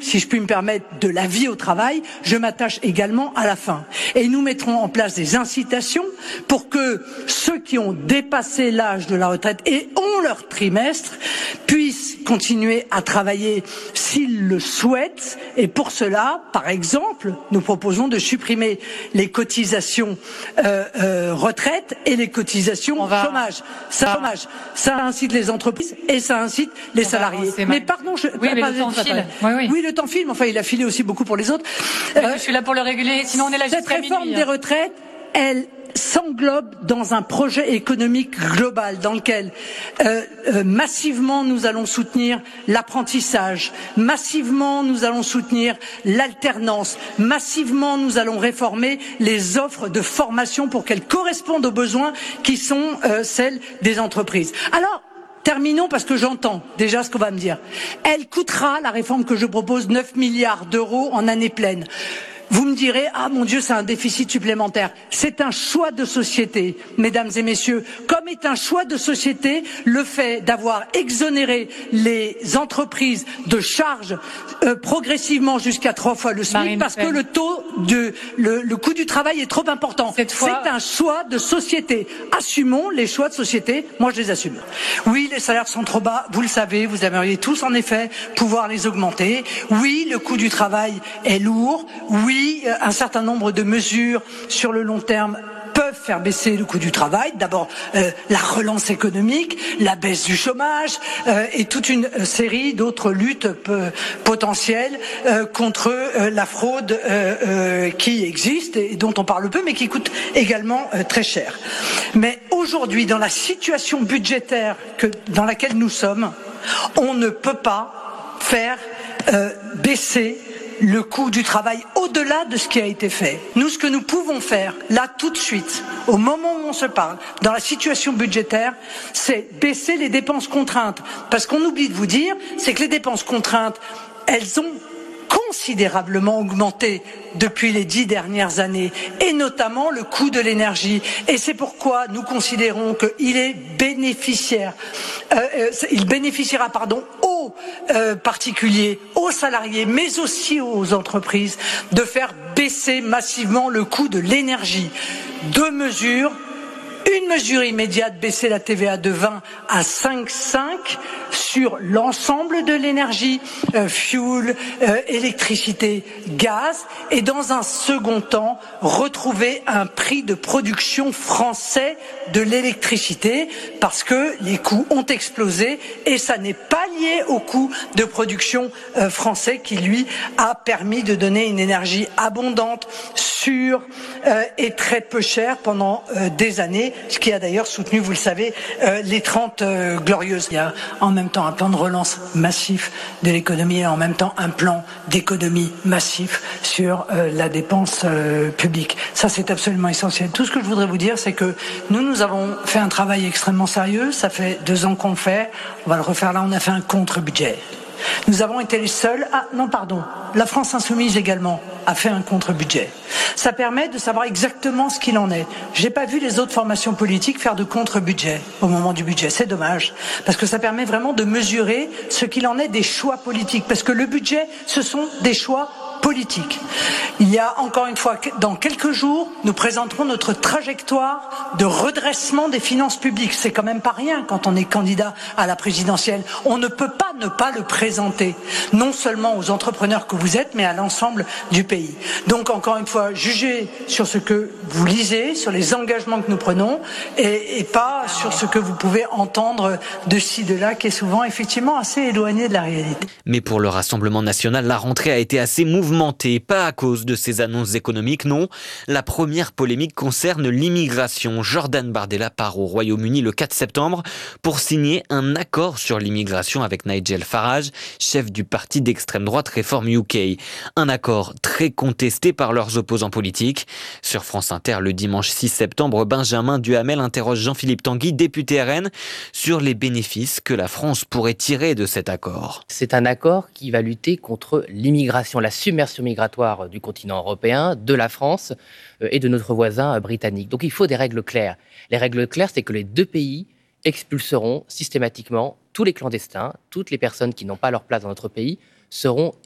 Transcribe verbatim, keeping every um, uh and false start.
si je puis me permettre, de la vie au travail, je m'attache également à la fin. Et nous mettrons en place des incitations pour que ceux qui ont dépassé l'âge de la retraite et ont leur trimestre puissent continuer à travailler s'ils le souhaitent. Et pour cela, par exemple, nous proposons de supprimer les cotisations euh, euh, retraite et les cotisations va... chômage. Ça, chômage. Ça incite les entreprises et ça incite les On salariés. Mais pardon, je... Oui, mais le temps file. Oui, oui. oui, le temps file, mais enfin, il a filé aussi beaucoup pour les autres. Euh, je suis là pour le réguler, sinon on est là jusqu'à minuit. Cette réforme minuit. des retraites, elle s'englobe dans un projet économique global dans lequel euh, euh, massivement nous allons soutenir l'apprentissage, massivement nous allons soutenir l'alternance, massivement nous allons réformer les offres de formation pour qu'elles correspondent aux besoins qui sont euh, celles des entreprises. Alors, terminons parce que j'entends déjà ce qu'on va me dire. Elle coûtera, la réforme que je propose, neuf milliards d'euros en année pleine. Vous me direz, ah mon Dieu, c'est un déficit supplémentaire. C'est un choix de société, mesdames et messieurs, comme est un choix de société le fait d'avoir exonéré les entreprises de charges euh, progressivement jusqu'à trois fois le SMIC, Marine parce Pen. que le taux de le, le coût du travail est trop important. Cette fois... C'est un choix de société. Assumons les choix de société. Moi, je les assume. Oui, les salaires sont trop bas. Vous le savez. Vous aimeriez tous, en effet, pouvoir les augmenter. Oui, le coût du travail est lourd. Oui, un certain nombre de mesures sur le long terme peuvent faire baisser le coût du travail. D'abord, euh, la relance économique, la baisse du chômage euh, et toute une série d'autres luttes peu, potentielles euh, contre euh, la fraude euh, euh, qui existe et dont on parle peu, mais qui coûte également euh, très cher. Mais aujourd'hui, dans la situation budgétaire que, dans laquelle nous sommes, on ne peut pas faire euh, baisser le coût du travail au-delà de ce qui a été fait. Nous, ce que nous pouvons faire, là, tout de suite, au moment où on se parle, dans la situation budgétaire, c'est baisser les dépenses contraintes. Parce qu'on oublie de vous dire, c'est que les dépenses contraintes, elles ont considérablement augmenté depuis les dix dernières années, et notamment le coût de l'énergie. Et c'est pourquoi nous considérons qu'il est bénéficiaire, euh, euh, il bénéficiera, pardon, aux euh, particuliers, aux salariés, mais aussi aux entreprises, de faire baisser massivement le coût de l'énergie. Deux mesures. Une mesure immédiate, baisser la T V A de vingt à cinq virgule cinq sur l'ensemble de l'énergie, euh, fuel, euh, électricité, gaz, et dans un second temps, retrouver un prix de production français de l'électricité, parce que les coûts ont explosé et ça n'est pas lié au coût de production euh, français qui, lui, a permis de donner une énergie abondante, sûre euh, et très peu chère pendant euh, des années, ce qui a d'ailleurs soutenu, vous le savez, euh, les trente euh, glorieuses. Il y a en même temps un plan de relance massif de l'économie et en même temps un plan d'économie massif sur euh, la dépense euh, publique. Ça, c'est absolument essentiel. Tout ce que je voudrais vous dire, c'est que nous, nous avons fait un travail extrêmement sérieux. Ça fait deux ans qu'on le fait. On va le refaire là. On a fait un contre-budget. Nous avons été les seuls. Ah non, pardon. La France Insoumise également a fait un contre-budget. Ça permet de savoir exactement ce qu'il en est. J'ai pas vu les autres formations politiques faire de contre-budget au moment du budget. C'est dommage. Parce que ça permet vraiment de mesurer ce qu'il en est des choix politiques. Parce que le budget, ce sont des choix politique. Il y a encore une fois, dans quelques jours, nous présenterons notre trajectoire de redressement des finances publiques. C'est quand même pas rien quand on est candidat à la présidentielle. On ne peut pas ne pas le présenter, non seulement aux entrepreneurs que vous êtes, mais à l'ensemble du pays. Donc encore une fois, jugez sur ce que vous lisez, sur les engagements que nous prenons, et, et pas sur ce que vous pouvez entendre de ci, de là, qui est souvent effectivement assez éloigné de la réalité. Mais pour le Rassemblement national, la rentrée a été assez mouvementée, pas à cause de ces annonces économiques, non. La première polémique concerne l'immigration. Jordan Bardella part au Royaume-Uni le quatre septembre pour signer un accord sur l'immigration avec Nigel Farage, chef du parti d'extrême droite Reform U K. Un accord très contesté par leurs opposants politiques. Sur France Inter, le dimanche six septembre, Benjamin Duhamel interroge Jean-Philippe Tanguy, député R N, sur les bénéfices que la France pourrait tirer de cet accord. C'est un accord qui va lutter contre l'immigration, la submersion migratoire du continent européen, de la France et de notre voisin britannique. Donc il faut des règles claires. Les règles claires, c'est que les deux pays expulseront systématiquement tous les clandestins, toutes les personnes qui n'ont pas leur place dans notre pays seront